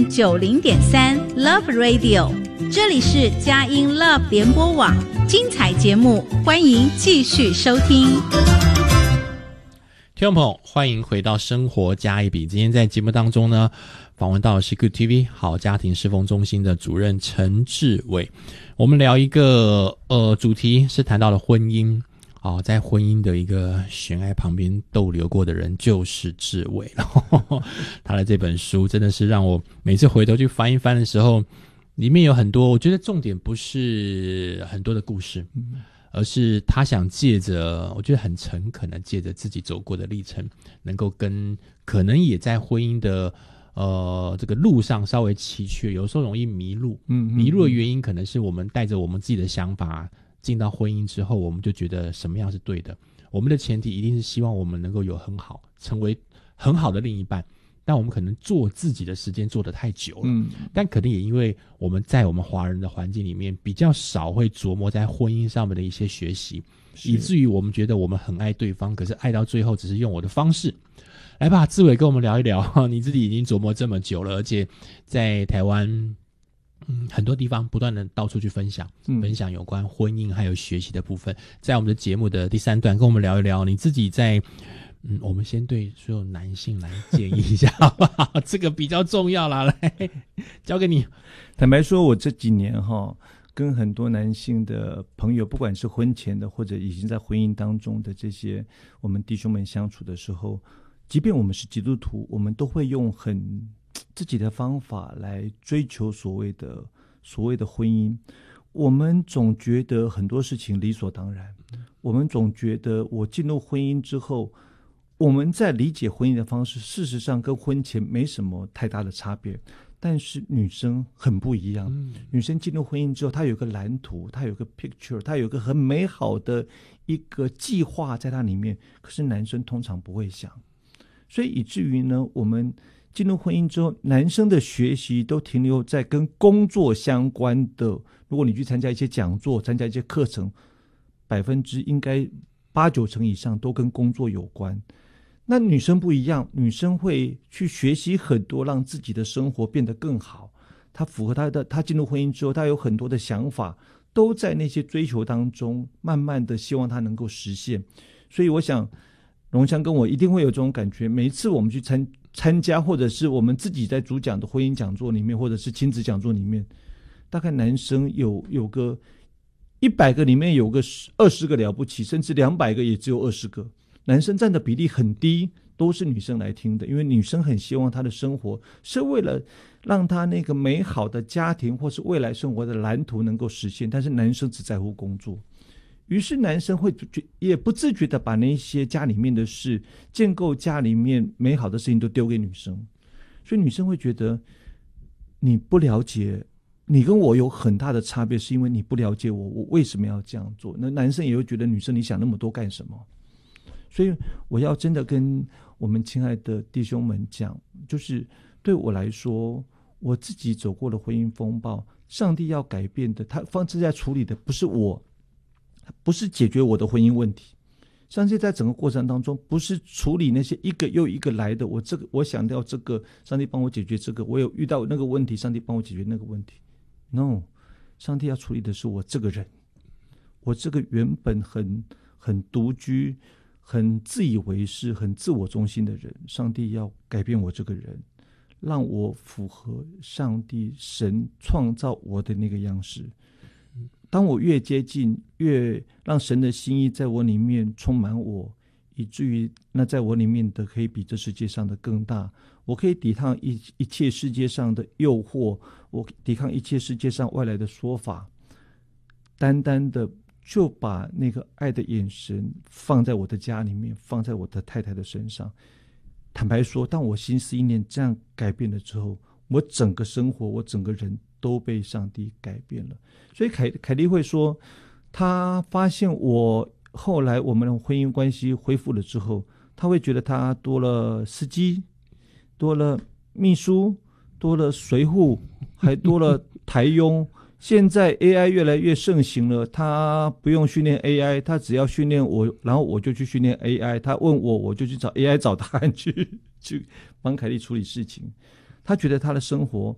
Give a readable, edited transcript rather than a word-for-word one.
90.3 Love Radio， 这里是佳音 Love 联播网，精彩节目欢迎继续收听。 听众朋友，欢迎回到生活加一笔。今天在节目当中呢，访问到的是 Good TV 好家庭侍奉中心的主任陈志伟。我们聊一个主题是谈到了婚姻。在婚姻的一个悬崖旁边逗留过的人就是志伟了。他的这本书真的是让我每次回头去翻一翻的时候，里面有很多，我觉得重点不是很多的故事，而是他想借着，我觉得很诚恳的借着自己走过的历程，能够跟可能也在婚姻的这个路上稍微崎岖，有时候容易迷路。迷路的原因可能是我们带着我们自己的想法进到婚姻之后，我们就觉得什么样是对的。我们的前提一定是希望我们能够有很好，成为很好的另一半。但我们可能做自己的时间做得太久了，但可能也因为我们在我们华人的环境里面比较少会琢磨在婚姻上面的一些学习，以至于我们觉得我们很爱对方，可是爱到最后只是用我的方式。来吧，志伟跟我们聊一聊，你自己已经琢磨这么久了，而且在台湾很多地方不断的到处去分享有关婚姻还有学习的部分。在我们的节目的第3段跟我们聊一聊你自己在我们先对所有男性来建议一下好不好？这个比较重要啦，来交给你。 坦白说，我这几年跟很多男性的朋友，不管是婚前的或者已经在婚姻当中的这些我们弟兄们相处的时候，即便我们是基督徒，我们都会用很自己的方法来追求所谓的婚姻。我们总觉得很多事情理所当然，我们总觉得我进入婚姻之后，我们在理解婚姻的方式事实上跟婚前没什么太大的差别。但是女生很不一样，女生进入婚姻之后，她有个蓝图，她有个 picture， 她有个很美好的一个计划在她里面，可是男生通常不会想。所以以至于呢，我们进入婚姻之后，男生的学习都停留在跟工作相关的。如果你去参加一些讲座，参加一些课程，应该8-9成以上都跟工作有关。那女生不一样，女生会去学习很多，让自己的生活变得更好。她符合她进入婚姻之后，她有很多的想法，都在那些追求当中，慢慢的希望她能够实现。所以我想荣香跟我一定会有这种感觉，每一次我们去参加，或者是我们自己在主讲的婚姻讲座里面，或者是亲子讲座里面，大概男生有个100个里面有个20个了不起，甚至200个也只有20个。男生占的比例很低，都是女生来听的，因为女生很希望她的生活是为了让她那个美好的家庭或是未来生活的蓝图能够实现，但是男生只在乎工作。于是男生会也不自觉的把那些家里面的事，建构家里面美好的事情都丢给女生。所以女生会觉得你不了解，你跟我有很大的差别，是因为你不了解我为什么要这样做。那男生也会觉得女生你想那么多干什么。所以我要真的跟我们亲爱的弟兄们讲，就是对我来说，我自己走过的婚姻风暴，上帝要改变的，他方式在处理的不是我，不是解决我的婚姻问题。上帝在整个过程当中，不是处理那些一个又一个来的，我想要这个，上帝帮我解决这个，我有遇到那个问题，上帝帮我解决那个问题。No， 上帝要处理的是我这个人，我这个原本很独居、很自以为是、很自我中心的人，上帝要改变我这个人，让我符合上帝神创造我的那个样式。当我越接近，越让神的心意在我里面充满我，以至于那在我里面的可以比这世界上的更大。我可以抵抗一切世界上的诱惑，我抵抗一切世界上外来的说法，单单的就把那个爱的眼神放在我的家里面，放在我的太太的身上。坦白说，当我心思意念这样改变了之后，我整个生活，我整个人都被上帝改变了。所以凯莉会说，她发现我后来我们的婚姻关系恢复了之后，她会觉得她多了司机，多了秘书，多了随扈，还多了台佣。现在 AI 越来越盛行了，他不用训练 AI， 他只要训练我，然后我就去训练 AI， 他问我，我就去找 AI 找答案去帮凯莉处理事情。他觉得他的生活